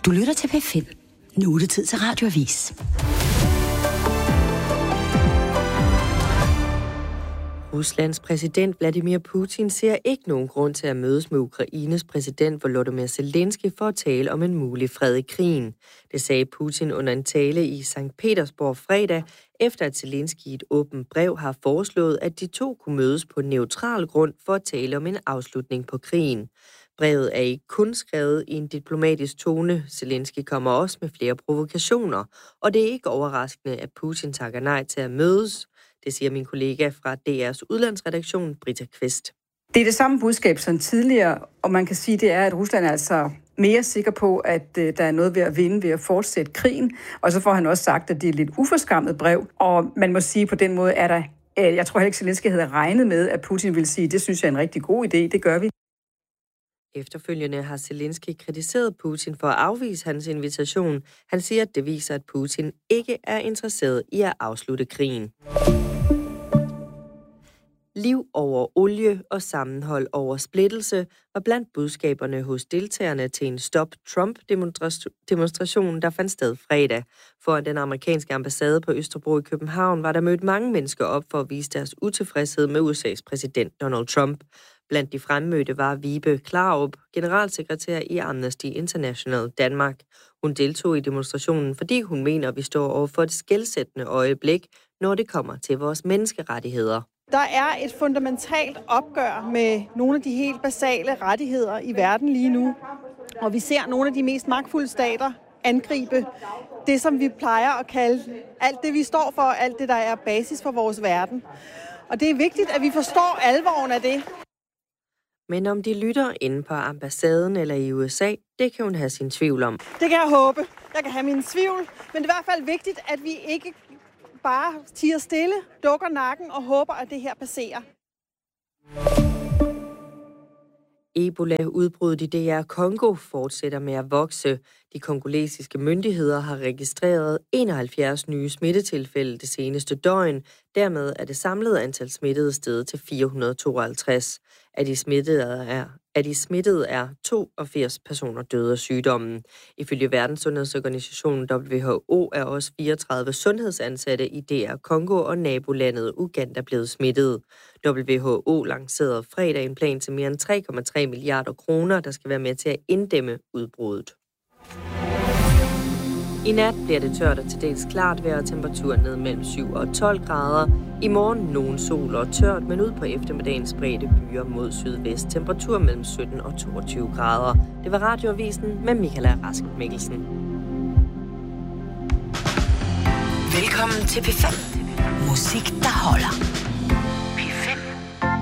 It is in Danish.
Du lytter til P5. Nu er det tid til Radioavis. Ruslands præsident Vladimir Putin ser ikke nogen grund til at mødes med Ukraines præsident Volodymyr Zelensky for at tale om en mulig fred i krigen. Det sagde Putin under en tale i Sankt Petersborg fredag, efter at Zelensky i et åbent brev har foreslået, at de to kunne mødes på neutral grund for at tale om en afslutning på krigen. Brevet er ikke kun skrevet i en diplomatisk tone. Zelensky kommer også med flere provokationer, og det er ikke overraskende, at Putin takker nej til at mødes. Det siger min kollega fra DR's udlandsredaktion, Britta Kvist. Det er det samme budskab som tidligere, og man kan sige, det er, at Rusland er altså mere sikker på, at der er noget ved at vinde ved at fortsætte krigen. Og så får han også sagt, at det er et lidt uforskammet brev, og man må sige, på den måde er der, jeg tror heller ikke, Zelensky havde regnet med, at Putin ville sige, det synes jeg er en rigtig god idé, det gør vi. Efterfølgende har Zelensky kritiseret Putin for at afvise hans invitation. Han siger, at det viser, at Putin ikke er interesseret i at afslutte krigen. Liv over olie og sammenhold over splittelse var blandt budskaberne hos deltagerne til en Stop Trump-demonstration, der fandt sted fredag. Foran den amerikanske ambassade på Østerbro i København var der mødt mange mennesker op for at vise deres utilfredshed med USA's præsident Donald Trump. Blandt de fremmødte var Vibe Klarup, generalsekretær i Amnesty International Danmark. Hun deltog i demonstrationen, fordi hun mener, at vi står over for et skelsættende øjeblik, når det kommer til vores menneskerettigheder. Der er et fundamentalt opgør med nogle af de helt basale rettigheder i verden lige nu. Og vi ser nogle af de mest magtfulde stater angribe det, som vi plejer at kalde alt det, vi står for, alt det, der er basis for vores verden. Og det er vigtigt, at vi forstår alvoren af det. Men om de lytter inde på ambassaden eller i USA, det kan hun have sin tvivl om. Det kan jeg håbe. Jeg kan have min tvivl, men det er i hvert fald vigtigt, at vi ikke bare tiger stille, dukker nakken og håber, at det her passerer. Ebola-udbruddet i DR Congo fortsætter med at vokse. De kongolesiske myndigheder har registreret 71 nye smittetilfælde det seneste døgn. Dermed er det samlede antal smittede steget til 452. Af de smittede er 82 personer døde af sygdommen. Ifølge Verdenssundhedsorganisationen WHO er også 34 sundhedsansatte i DR Congo og nabolandet Uganda blevet smittet. WHO lancerede fredag en plan til mere end 3,3 milliarder kroner, der skal være med til at inddæmme udbruddet. I nat bliver det tørt og til dels klart vejr og temperaturen ned mellem 7 og 12 grader. I morgen nogen sol og tørt, men ud på eftermiddagen spredte byer mod sydvest. Temperatur mellem 17 og 22 grader. Det var Radioavisen med Michaela Rask Mikkelsen. Velkommen til P5. Musik, der holder.